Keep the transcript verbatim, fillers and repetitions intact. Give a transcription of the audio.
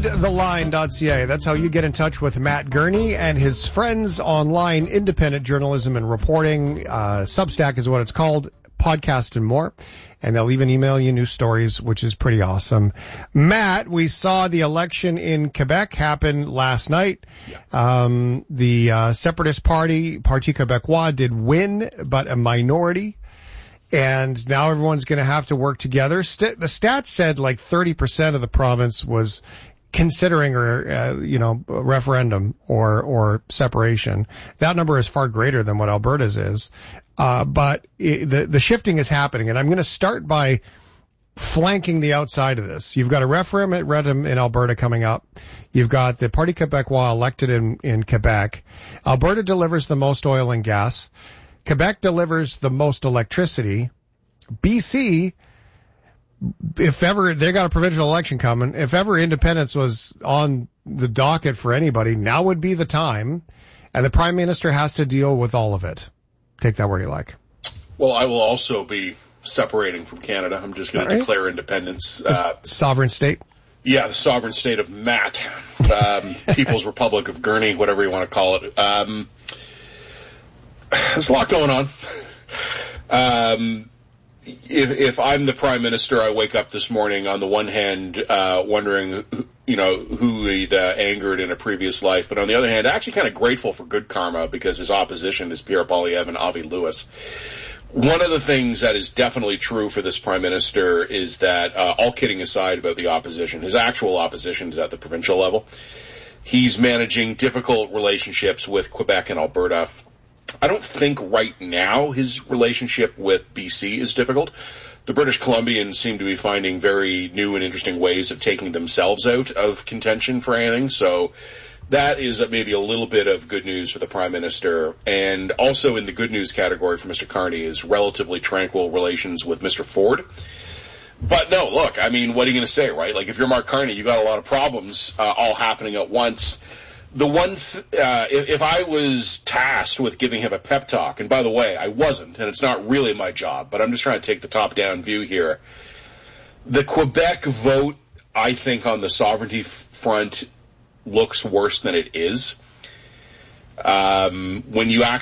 read the line dot c a. That's how you get in touch with Matt Gurney and his friends online, independent journalism and reporting. Uh, Substack is what it's called, podcast and more. And they'll even email you news stories, which is pretty awesome. Matt, we saw the election in Quebec happen last night. Yeah. Um, the uh, Separatist Party, Parti Québécois, did win, but a minority. And now everyone's going to have to work together. St- the stats said like thirty percent of the province was considering or, uh, you know, a referendum or, or separation. That number is far greater than what Alberta's is. Uh, but it, the, the shifting is happening. And I'm going to start by flanking the outside of this. You've got a referendum in Alberta coming up. You've got the Parti Québécois elected in, in Quebec. Alberta delivers the most oil and gas. Quebec delivers the most electricity. B C, if ever, they got a provincial election coming. If ever independence was on the docket for anybody, now would be the time. And the Prime Minister has to deal with all of it. Take that where you like. Well, I will also be separating from Canada. I'm just going All to right. declare independence. Uh, Sovereign state. yeah, the sovereign state of Matt. Um, People's Republic of Gurney, whatever you want to call it. Um, there's a lot going on. Um, if, if I'm the Prime Minister, I wake up this morning on the one hand uh, wondering, you know, who he'd uh, angered in a previous life, but on the other hand, actually kind of grateful for good karma because his opposition is Pierre Poilievre and Avi Lewis. One of the things that is definitely true for this Prime Minister is that, uh, all kidding aside about the opposition, his actual opposition is at the provincial level. He's managing difficult relationships with Quebec and Alberta. I don't think right now his relationship with B C is difficult. The British Columbians seem to be finding very new and interesting ways of taking themselves out of contention for anything. So that is maybe a little bit of good news for the Prime Minister. And also in the good news category for Mister Carney is relatively tranquil relations with Mister Ford. But no, look, I mean, what are you going to say, right? Like if you're Mark Carney, you got a lot of problems uh, all happening at once. The one, th- uh, if, if I was tasked with giving him a pep talk, and by the way, I wasn't, and it's not really my job, but I'm just trying to take the top-down view here. The Quebec vote, I think, on the sovereignty f- front looks worse than it is. Um, when you actually